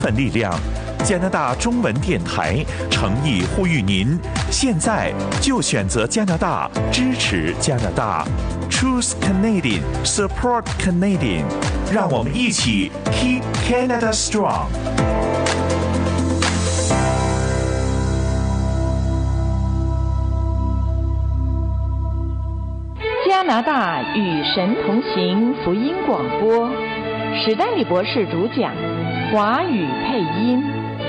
份力量，加拿大中文电台诚意呼吁您，现在就选择加拿大，支持加拿大。Choose Canadian, support Canadian， 让我们一起 Keep Canada Strong。 加拿大与神同行福音广播，史丹利博士主讲，华语配音。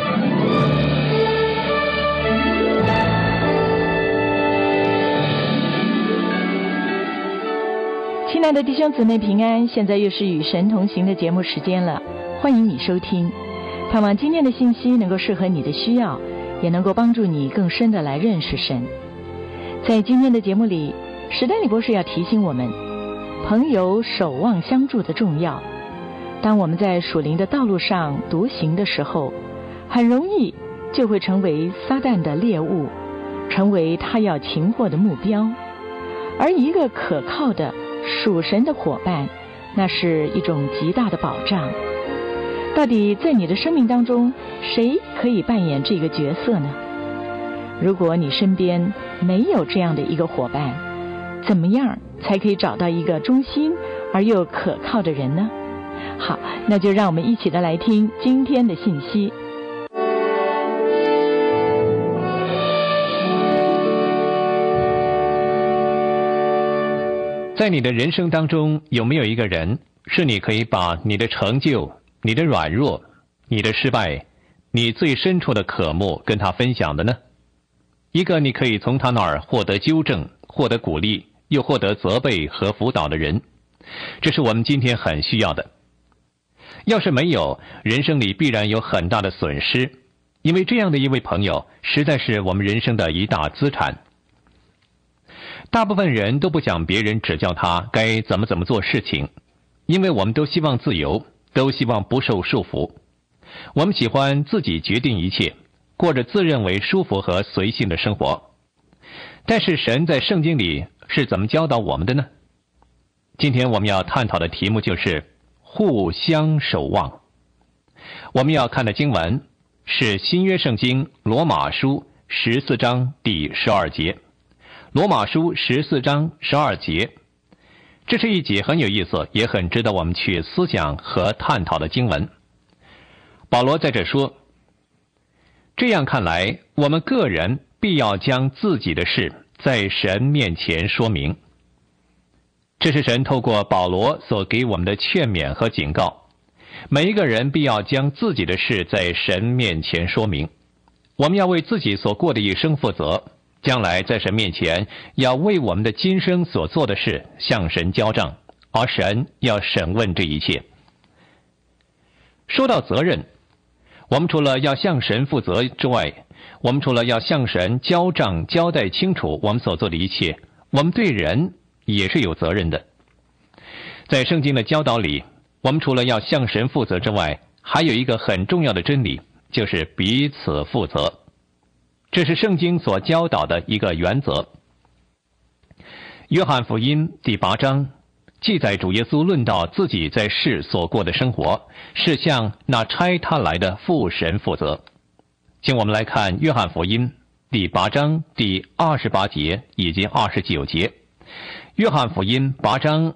亲爱的弟兄姊妹平安，现在又是与神同行的节目时间了，欢迎你收听。盼望今天的信息能够适合你的需要，也能够帮助你更深的来认识神。在今天的节目里，史丹利博士要提醒我们，朋友守望相助的重要。当我们在属灵的道路上独行的时候，很容易就会成为撒旦的猎物，成为他要擒获的目标。而一个可靠的属神的伙伴，那是一种极大的保障。到底在你的生命当中，谁可以扮演这个角色呢？如果你身边没有这样的一个伙伴，怎么样才可以找到一个忠心而又可靠的人呢？好，那就让我们一起的来听今天的信息。 在你的人生当中，有没有一个人是你可以把你的成就、你的软弱、你的失败、你最深处的渴慕跟他分享的呢？一个你可以从他那儿获得纠正、获得鼓励，又获得责备和辅导的人，这是我们今天很需要的。要是没有，人生里必然有很大的损失，因为这样的一位朋友实在是我们人生的一大资产。大部分人都不想别人指教他该怎么做事情，因为我们都希望自由，都希望不受束缚。我们喜欢自己决定一切，过着自认为舒服和随性的生活。但是神在圣经里是怎么教导我们的呢？今天我们要探讨的题目就是互相守望。我们要看的经文是新约圣经罗马书14章第12节。罗马书14章12节，这是一节很有意思，也很值得我们去思想和探讨的经文。保罗在这说，这样看来，我们个人必要将自己的事在神面前说明。这是神透过保罗所给我们的劝勉和警告，每一个人必要将自己的事在神面前说明。我们要为自己所过的一生负责，将来在神面前要为我们的今生所做的事向神交账，而神要审问这一切。说到责任，我们除了要向神负责之外，我们除了要向神交账交代清楚我们所做的一切，我们对人也是有责任的。在圣经的教导里，我们除了要向神负责之外，还有一个很重要的真理，就是彼此负责。这是圣经所教导的一个原则。约翰福音第8章记载主耶稣论到自己在世所过的生活，是向那差他来的父神负责。请我们来看约翰福音第8章第28节以及29节。约翰福音8章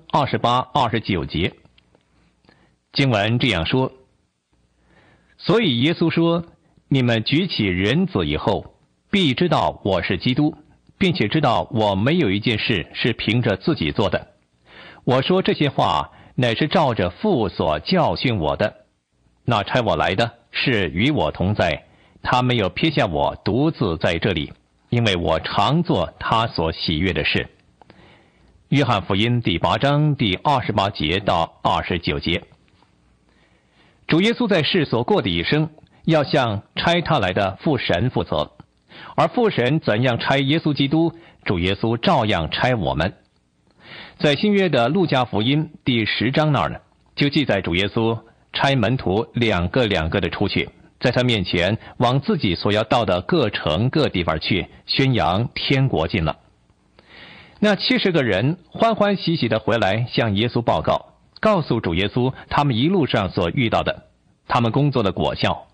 28、29节，经文这样说：所以耶稣说，你们举起人子以后，必知道我是基督，并且知道我没有一件事是凭着自己做的。我说这些话，乃是照着父所教训我的。那差我来的是与我同在，他没有撇下我独自在这里，因为我常做他所喜悦的事。约翰福音第8章第28节到29节。主耶稣在世所过的一生，要向差他来的父神负责，而父神怎样差耶稣基督，主耶稣照样差我们。在新约的路加福音第10章那儿呢，就记载主耶稣差门徒两个的出去，在他面前往自己所要到的各城各地方去，宣扬天国近了。那70个人欢欢喜喜地回来向耶稣报告，告诉主耶稣他们一路上所遇到的。 他们工作的果效。